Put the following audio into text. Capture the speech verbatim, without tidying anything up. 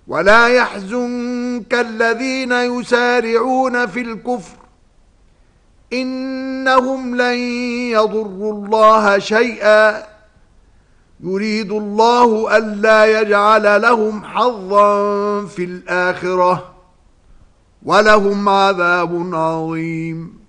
ولا يحزنك الذين يسارعون في الكفر إنهم لن يضروا الله شيئا يريد الله ألا يجعل لهم حظا في الآخرة ولهم عذاب عظيم.